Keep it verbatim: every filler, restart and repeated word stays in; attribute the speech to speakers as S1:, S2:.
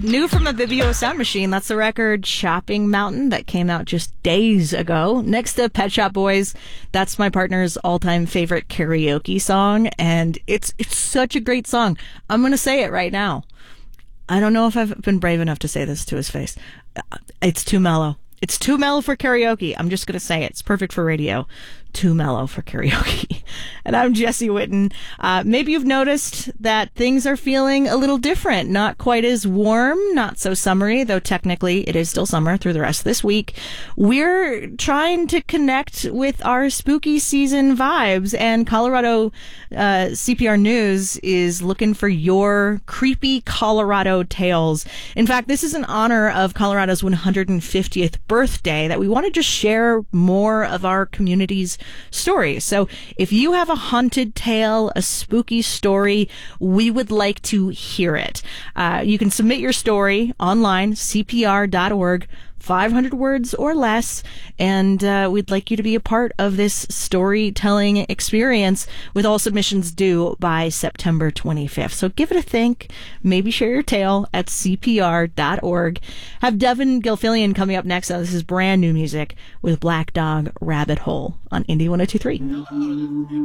S1: New from a Vivio Sound Machine, that's the record Shopping Mountain that came out just days ago. Next to Pet Shop Boys, that's my partner's all-time favorite karaoke song, and it's it's such a great song. I'm going to say it right now. I don't know if I've been brave enough to say this to his face. It's too mellow. It's too mellow for karaoke. I'm just going to say it. It's perfect for radio. Too mellow for karaoke. And I'm Jesse Whitten. Uh, maybe you've noticed that things are feeling a little different. Not quite as warm, not so summery, though technically it is still summer through the rest of this week. We're trying to connect with our spooky season vibes, and Colorado uh, C P R News is looking for your creepy Colorado tales. In fact, this is in honor of Colorado's one hundred fiftieth birthday that we want to just share more of our community's stories. So if you have a haunted tale, a spooky story, we would like to hear it. Uh, you can submit your story online, C P R dot org, five hundred words or less, and uh, we'd like you to be a part of this storytelling experience, with all submissions due by September twenty-fifth. So give it a think. Maybe share your tale at C P R dot org. Have Devin Gilfillian coming up next. Now, this is brand new music with Black Dog Rabbit Hole on Indie one oh two three.